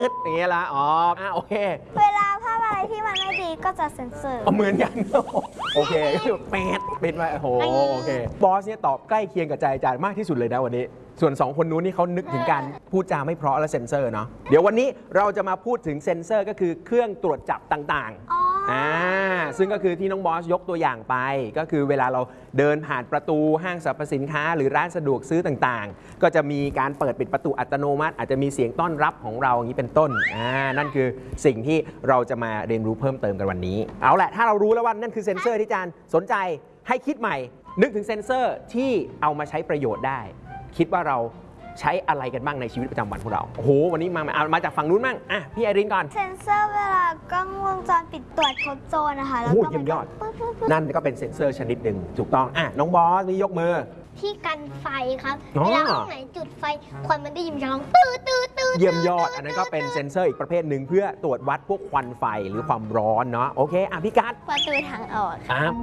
อย่างเงี้ยละอ๋อโอเคเวลาภาพอะไรที่มันไม่ดีก็จะเซ็นเซอร์เหมือนกันโอเคก็คือเป็นไว้โอ้โหโอเคบอสเนี่ยตอบใกล้เคียงกับใจอาจารย์มากที่สุดเลยนะวันนี้ส่วน2คนนู้นนี่เขานึกถึงการพูดจาไม่เพราะและเซ็นเซอร์เนาะเดี๋ยววันนี้เราจะมาพูดถึงเซ็นเซอร์ก็คือเครื่องตรวจจับต่างๆซึ่งก็คือที่น้องบอสยกตัวอย่างไปก็คือเวลาเราเดินผ่านประตูห้างสรรพสินค้าหรือร้านสะดวกซื้อต่างๆก็จะมีการเปิดปิดประตูอัตโนมัติอาจจะมีเสียงต้อนรับของเราอย่างนี้เป็นต้นนั่นคือสิ่งที่เราจะมาเรียนรู้เพิ่มเติมกันวันนี้เอาแหละถ้าเรารู้แล้วว่านั่นคือเซ็นเซอร์ที่อาจารย์สนใจให้คิดใหม่นึกถึงเซ็นเซอร์ที่เอามาใช้ประโยชน์ได้คิดว่าเราใช้อะไรกันบ้างในชีวิตประจำวันของเราโอ้โหวันนี้มาจากฝั่งนู้นบ้างพี่ไอรินก่อนเซ็นเซอร์เวลากล้องวงจรปิดตรวจพบโจรนะคะแล้วก็เยี่ยมยอดนั่นก็เป็นเซ็นเซอร์ชนิดหนึ่งถูกต้องน้องบอสนี่ยกมือที่กันไฟครับเวลาห้องไหนจุดไฟควันมันได้ยินจะร้องตื้อเยี่ยมยอดอันนั้นก็เป็นเซ็นเซอร์อีกประเภทหนึ่งเพื่อตรวจวัดพวกควันไฟหรือความร้อนเนาะโอเคพี่กั๊ดประตูทางออกครับ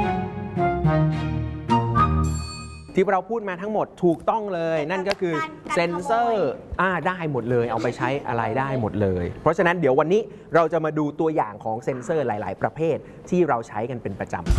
ที่เราพูดมาทั้งหมดถูกต้องเลยนั่นก็คือเซ็นเซอร์ได้หมดเลยเอาไปใช้อะไรได้หมดเลยเพราะฉะนั้นเดี๋ยววันนี้เราจะมาดูตัวอย่างของเซ็นเซอร์หลายๆประเภทที่เราใช้กันเป็นประจำ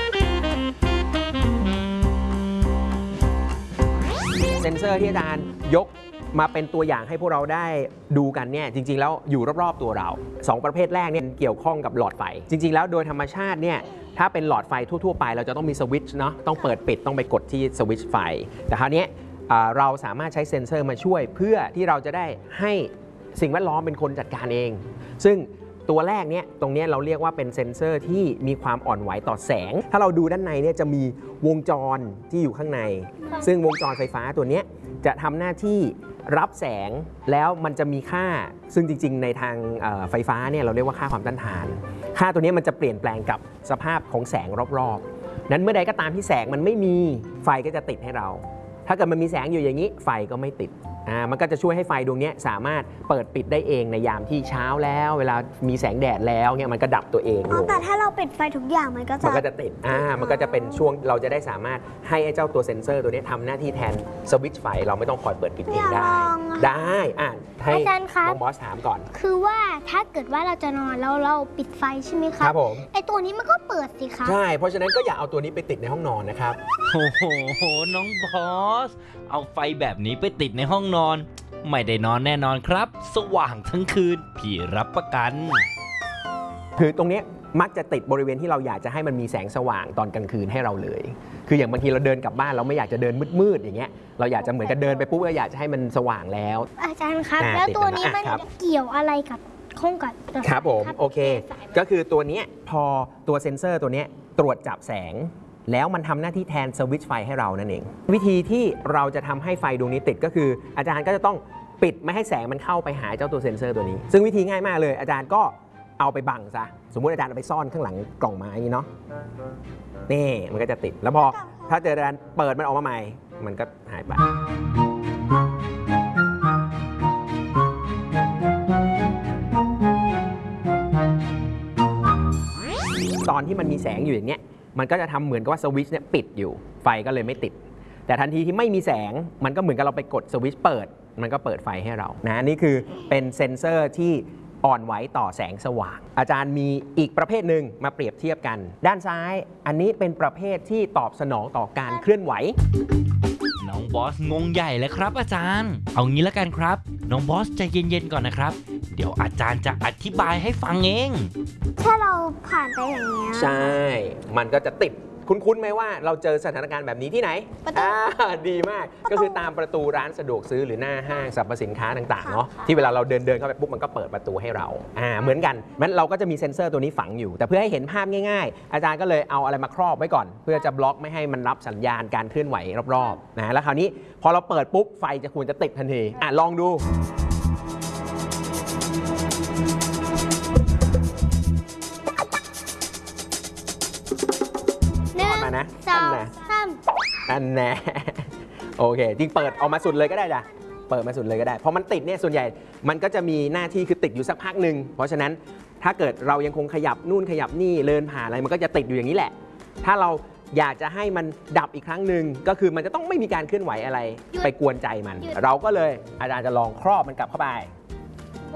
เซ็นเซอร์ที่อาจารย์ยกมาเป็นตัวอย่างให้พวกเราได้ดูกันเนี่ยจริงๆแล้วอยู่รอบๆตัวเรา2ประเภทแรกเนี่ยเกี่ยวข้องกับหลอดไฟจริงๆแล้วโดยธรรมชาติเนี่ยถ้าเป็นหลอดไฟทั่วๆไปเราจะต้องมีสวิตช์เนาะต้องเปิดปิดต้องไปกดที่สวิตช์ไฟแต่คราวนี้เราสามารถใช้เซ็นเซอร์มาช่วยเพื่อที่เราจะได้ให้สิ่งแวดล้อมเป็นคนจัดการเองซึ่งตัวแรกเนี่ยตรงนี้เราเรียกว่าเป็นเซ็นเซอร์ที่มีความอ่อนไหวต่อแสงถ้าเราดูด้านในเนี่ยจะมีวงจรที่อยู่ข้างในซึ่งวงจรไฟฟ้าตัวนี้จะทำหน้าที่รับแสงแล้วมันจะมีค่าซึ่งจริงๆในทางไฟฟ้าเนี่ยเราเรียกว่าค่าความต้านทานค่าตัวนี้มันจะเปลี่ยนแปลงกับสภาพของแสงรอบๆนั้นเมื่อใดก็ตามที่แสงมันไม่มีไฟก็จะติดให้เราถ้าเกิดมันมีแสงอยู่อย่างนี้ไฟก็ไม่ติดมันก็จะช่วยให้ไฟดวงนี้สามารถเปิดปิดได้เองในยามที่เช้าแล้วเวลามีแสงแดดแล้วเนี่ยมันก็ดับตัวเองแต่ถ้าเราปิดไฟทุกอย่างมันก็จะติดมันก็จะเป็นช่วงเราจะได้สามารถให้เจ้าตัวเซ็นเซอร์ตัวนี้ทำหน้าที่แทนสวิตช์ไฟเราไม่ต้องคอยเปิดปิดเองได้ให้น้องบอสถามก่อนคือว่าถ้าเกิดว่าเราจะนอนแล้วเราปิดไฟใช่ไหมครับครับผมไอตัวนี้มันก็เปิดสิครับใช่เพราะฉะนั้นก็อย่าเอาตัวนี้ไปติดในห้องนอนนะครับโอ้โหน้องบอสเอาไฟแบบนี้ไปติดในห้องนอนไม่ได้นอนแน่นอนครับสว่างทั้งคืนพี่รับประกันคือตรงนี้มักจะติดบริเวณที่เราอยากจะให้มันมีแสงสว่างตอนกลางคืนให้เราเลยคืออย่างบางทีเราเดินกลับบ้านเราไม่อยากจะเดินมืดๆอย่างเงี้ยเราอยากจะเหมือนกับเดินไปปุ๊บเราอยากจะให้มันสว่างแล้วอาจารย์ครับแล้วตัวนี้มันเกี่ยวอะไรกับข้องกับครับผมโอเคก็คือตัวนี้พอตัวเซ็นเซอร์ตัวนี้ตรวจจับแสงแล้วมันทำหน้าที่แทนสวิตช์ไฟให้เรานั่นเองวิธีที่เราจะทำให้ไฟดวงนี้ติดก็คืออาจารย์ก็จะต้องปิดไม่ให้แสงมันเข้าไปหาเจ้าตัวเซ็นเซอร์ตัวนี้ซึ่งวิธีง่ายมากเลยอาจารย์ก็เอาไปบังซะสมมุติอาจารย์เอาไปซ่อนข้างหลังกล่องไม้นี่เนาะนี่มันก็จะติดแล้วพอถ้าเจออาจารย์เปิดมันออกมาใหม่มันก็หายไปตอนที่มันมีแสงอยู่อย่างเนี้ยมันก็จะทำเหมือนกับว่าสวิตช์เนี่ยปิดอยู่ไฟก็เลยไม่ติดแต่ทันทีที่ไม่มีแสงมันก็เหมือนกับเราไปกดสวิตช์เปิดมันก็เปิดไฟให้เรานะนี่คือเป็นเซ็นเซอร์ที่อ่อนไหวต่อแสงสว่างอาจารย์มีอีกประเภทหนึ่งมาเปรียบเทียบกันด้านซ้ายอันนี้เป็นประเภทที่ตอบสนองต่อการเคลื่อนไหวน้องบอสงงใหญ่เลยครับอาจารย์เอางี้แล้วกันครับน้องบอสใจเย็นๆก่อนนะครับเดี๋ยวอาจารย์จะอธิบายให้ฟังเองถ้าเราผ่านไปอย่างนี้ใช่มันก็จะติดคุ้นๆไหมว่าเราเจอสถานการณ์แบบนี้ที่ไหนดีมากก็คือตามประตูร้านสะดวกซื้อหรือหน้าห้างสรรพสินค้าต่างๆเนาะที่เวลาเราเดินเข้าไปปุ๊บมันก็เปิดประตูให้เราเหมือนกันงั้นเราก็จะมีเซ็นเซอร์ตัวนี้ฝังอยู่แต่เพื่อให้เห็นภาพง่ายๆอาจารย์ก็เลยเอาอะไรมาครอบไว้ก่อนเพื่อจะบล็อกไม่ให้มันรับสัญญาณการเคลื่อนไหวรอบๆนะแล้วคราวนี้พอเราเปิดปุ๊บไฟจะควรจะติดทันทีลองดูนะอันแน่โอเคจริงเปิดออกมาสุดเลยก็ได้จ้ะเปิดมาสุดเลยก็ได้พอมันติดเนี่ยส่วนใหญ่มันก็จะมีหน้าที่คือติดอยู่สักพักหนึ่งเพราะฉะนั้นถ้าเกิดเรายังคงขยับนู่นขยับนี่เดินผ่านอะไรมันก็จะติดอยู่อย่างนี้แหละถ้าเราอยากจะให้มันดับอีกครั้งหนึ่งก็คือมันจะต้องไม่มีการเคลื่อนไหวอะไรไปกวนใจมันเราก็เลยอาจารย์จะลองครอบมันกลับเข้าไป